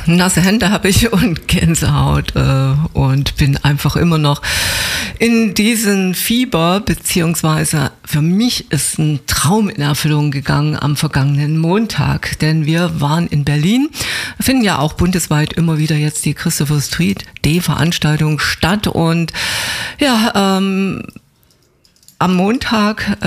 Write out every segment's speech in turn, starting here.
nasse Hände habe ich und Gänsehaut und bin einfach immer noch in diesen Fieber, beziehungsweise für mich ist ein Traum in Erfüllung gegangen am vergangenen Montag, denn wir waren in Berlin, finden ja auch bundesweit immer wieder jetzt die Christopher Street Day Veranstaltung statt und ja, am Montag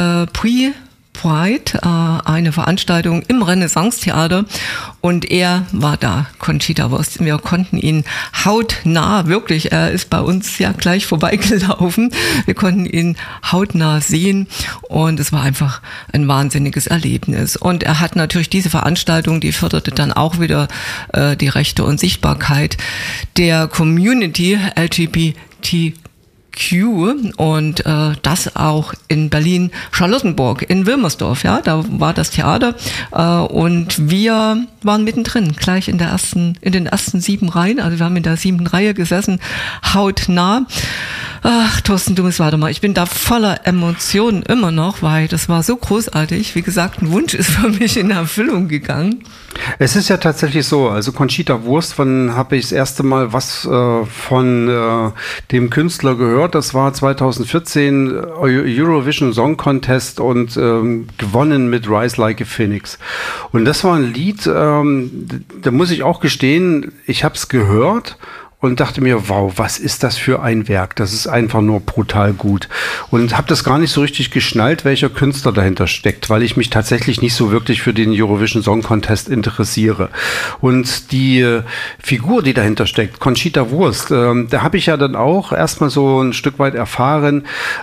Pride, eine Veranstaltung im Renaissance-Theater und er war da, Conchita Wurst. Wir konnten ihn hautnah, wirklich, er ist bei uns ja gleich vorbeigelaufen, wir konnten ihn hautnah sehen und es war einfach ein wahnsinniges Erlebnis. Und er hat natürlich diese Veranstaltung, die förderte dann auch wieder die Rechte und Sichtbarkeit der Community LGBTQ und das auch in Berlin-Charlottenburg, in Wilmersdorf, ja, da war das Theater und wir waren mittendrin, gleich in den ersten 7 Reihen, also wir haben in der 7. Reihe gesessen, hautnah. Ach, Thorsten, du musst weitermachen. Ich bin da voller Emotionen immer noch, weil das war so großartig. Wie gesagt, ein Wunsch ist für mich in Erfüllung gegangen. Es ist ja tatsächlich so, also Conchita Wurst, wann habe ich das erste Mal was von dem Künstler gehört? Das war 2014 Eurovision Song Contest und gewonnen mit Rise Like a Phoenix. Und das war ein Lied, da muss ich auch gestehen, ich habe es gehört und dachte mir, wow, was ist das für ein Werk? Das ist einfach nur brutal gut. Und habe das gar nicht so richtig geschnallt, welcher Künstler dahinter steckt, weil ich mich tatsächlich nicht so wirklich für den Eurovision Song Contest interessiere. Und die Figur, die dahinter steckt, Conchita Wurst, da habe ich ja dann auch erstmal so ein Stück weit erfahren,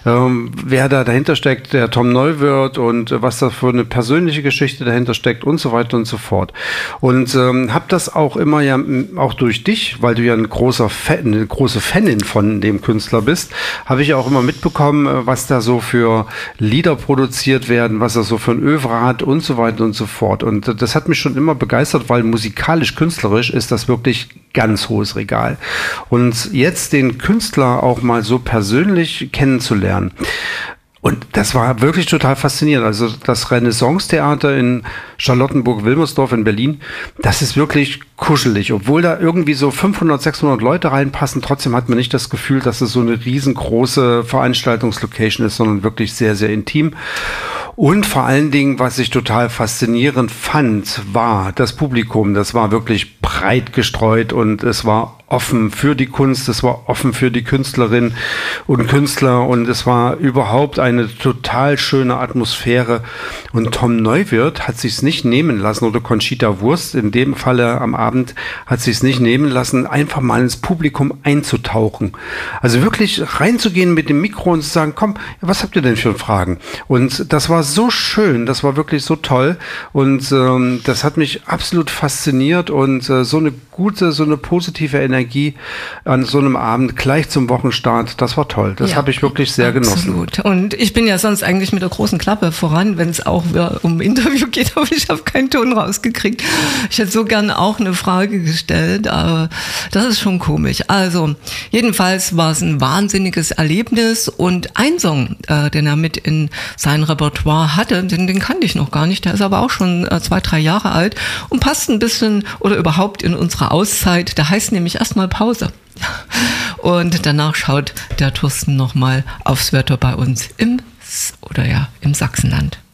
wer da dahinter steckt, der Tom Neuwirth und was da für eine persönliche Geschichte dahinter steckt und so weiter und so fort. Und habe das auch immer ja, auch durch dich, weil du ja eine große Fanin von dem Künstler bist, habe ich auch immer mitbekommen, was da so für Lieder produziert werden, was er so für ein Œuvre hat und so weiter und so fort. Und das hat mich schon immer begeistert, weil musikalisch, künstlerisch ist das wirklich ganz hohes Regal. Und jetzt den Künstler auch mal so persönlich kennenzulernen, und das war wirklich total faszinierend. Also das Renaissance-Theater in Charlottenburg-Wilmersdorf in Berlin, das ist wirklich kuschelig. Obwohl da irgendwie so 500, 600 Leute reinpassen, trotzdem hat man nicht das Gefühl, dass es so eine riesengroße Veranstaltungslocation ist, sondern wirklich sehr, sehr intim. Und vor allen Dingen, was ich total faszinierend fand, war das Publikum. Das war wirklich breit gestreut und es war offen für die Kunst, es war offen für die Künstlerinnen und Künstler und es war überhaupt eine total schöne Atmosphäre. Und Tom Neuwirth hat sich's nicht nehmen lassen, oder Conchita Wurst in dem Falle am Abend hat sich's nicht nehmen lassen, einfach mal ins Publikum einzutauchen. Also wirklich reinzugehen mit dem Mikro und zu sagen, komm, was habt ihr denn für Fragen? Und das war so schön, das war wirklich so toll und das hat mich absolut fasziniert und so eine gute, so eine positive Energie an so einem Abend gleich zum Wochenstart, das war toll. Das habe ich wirklich sehr genossen. Und ich bin ja sonst eigentlich mit der großen Klappe voran, wenn es auch um Interview geht, aber ich habe keinen Ton rausgekriegt. Ich hätte so gern auch eine Frage gestellt, aber das ist schon komisch. Also jedenfalls war es ein wahnsinniges Erlebnis und ein Song, den er mit in sein Repertoire hatte, den kannte ich noch gar nicht, der ist aber auch schon 2, 3 Jahre alt und passt ein bisschen oder überhaupt in unsere Auszeit, der heißt nämlich erstmal Pause. Und danach schaut der Thorsten nochmal aufs Wetter bei uns im Sachsenland.